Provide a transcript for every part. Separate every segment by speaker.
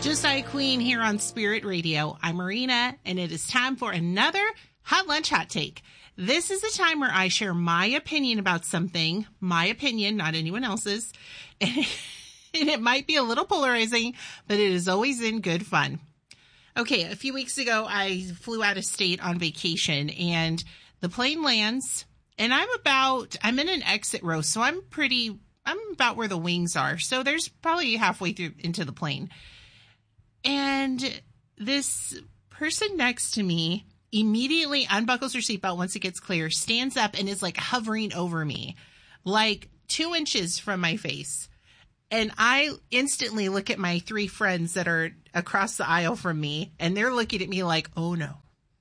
Speaker 1: Josiah Queen here on Spirit Radio. I'm Marina, and it is time for another Hot Lunch Hot Take. This is a time where I share my opinion about something, my opinion, not anyone else's, and it might be a little polarizing, but it is always in good fun. Okay, a few weeks ago, I flew out of state on vacation, and the plane lands, and I'm in an exit row, so I'm about where the wings are, so there's probably halfway through into the plane. And this person next to me immediately unbuckles her seatbelt once it gets clear, stands up, and is like hovering over me, like 2 inches from my face. And I instantly look at my 3 friends that are across the aisle from me, and they're looking at me like, oh no.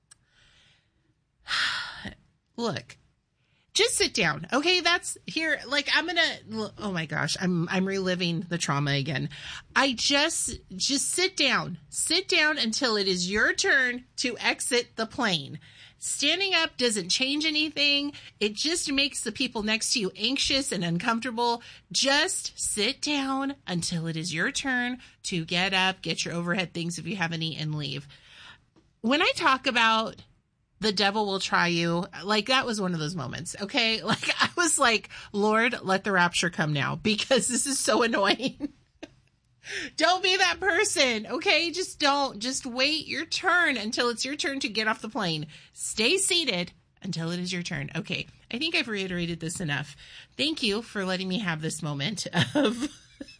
Speaker 1: Look, just sit down. Okay, that's here. Like, oh my gosh, I'm reliving the trauma again. I just sit down. Sit down until it is your turn to exit the plane. Standing up doesn't change anything. It just makes the people next to you anxious and uncomfortable. Just sit down until it is your turn to get up, get your overhead things if you have any, and leave. When I talk about the devil will try you, like, that was one of those moments, okay? Like, I was like, Lord, let the rapture come now, because this is so annoying. Don't be that person, okay? Just wait your turn until it's your turn to get off the plane. Stay seated until it is your turn. Okay, I think I've reiterated this enough. Thank you for letting me have this moment of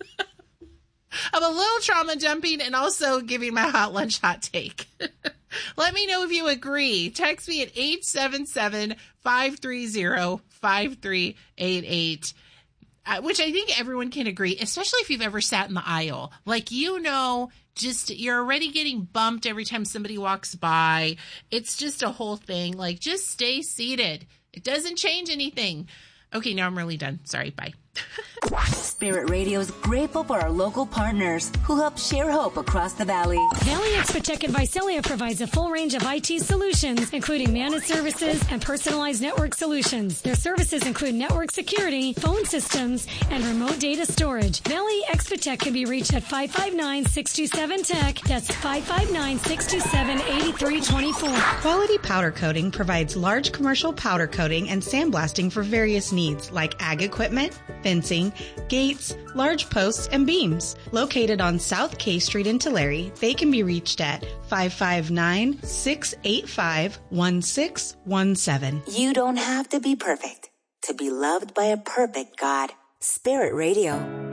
Speaker 1: a little trauma dumping and also giving my hot lunch hot take. Let me know if you agree. Text me at 877-530-5388, which I think everyone can agree, especially if you've ever sat in the aisle. Like, just you're already getting bumped every time somebody walks by. It's just a whole thing. Like, just stay seated. It doesn't change anything. Okay, now I'm really done. Sorry, bye.
Speaker 2: Spirit Radio is grateful for our local partners who help share hope across the valley.
Speaker 3: Valley Expotech and Visalia provides a full range of IT solutions, including managed services and personalized network solutions. Their services include network security, phone systems, and remote data storage. Valley Expotech can be reached at 559-627-TECH. That's 559-627-8324.
Speaker 4: Quality Powder Coating provides large commercial powder coating and sandblasting for various needs like ag equipment, fencing, gates, large posts, and beams. Located on South K Street in Tulare, they can be reached at 559-685-1617.
Speaker 2: You don't have to be perfect to be loved by a perfect God. Spirit Radio.